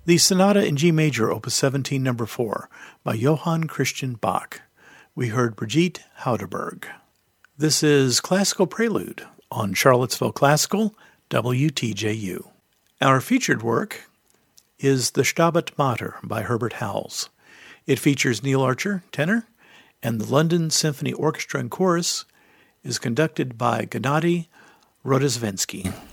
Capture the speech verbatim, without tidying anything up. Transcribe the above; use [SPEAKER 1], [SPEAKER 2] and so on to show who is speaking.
[SPEAKER 1] The Sonata in G Major, Opus seventeen, Number four, by Johann Christian Bach. We heard Brigitte Haudeberg. This is Classical Prelude on Charlottesville Classical, W T J U. Our featured work is the Stabat Mater by Herbert Howells. It features Neil Archer, tenor, and the London Symphony Orchestra and Chorus is conducted by Gennady Rodozhvensky.